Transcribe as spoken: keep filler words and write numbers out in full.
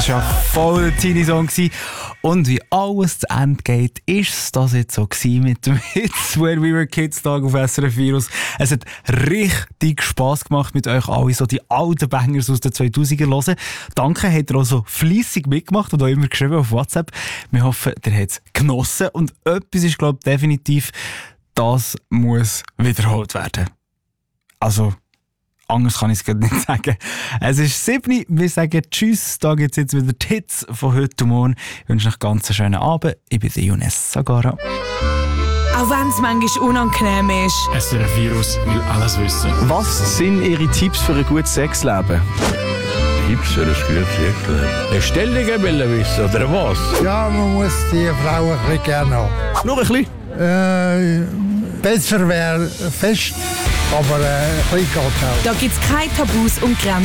Das war ja voll der Teenie-Song. Und wie alles zu Ende geht, ist das jetzt so mit dem Hits When We Were Kids Tag auf S R F Virus. Es hat richtig Spass gemacht, mit euch alle so die alten Bangers aus den zweitausender hören. Danke, habt ihr auch so fleissig mitgemacht und auch immer geschrieben auf WhatsApp. Wir hoffen, ihr habt es genossen. Und etwas ist, glaube ich, definitiv, das muss wiederholt werden. Also, anders kann ich es nicht sagen. Es ist sieben Uhr, wir sagen Tschüss. Da gibt es jetzt wieder die Hits von heute und morgen. Ich wünsche euch ganz einen schönen Abend. Ich bin Younes Sagara. Auch wenn es manchmal unangenehm ist. S R F Virus will alles wissen. Was sind Ihre Tipps für ein gutes Sexleben? Tipps für ein gutes Sexleben? Eine Stellung will wissen, oder was? Ja, man muss die Frau ein bisschen gerne haben. Nur ein bisschen? Äh, besser wäre fest, aber äh, ein bisschen geht auch. Da gibt es keine Tabus und Grenzen.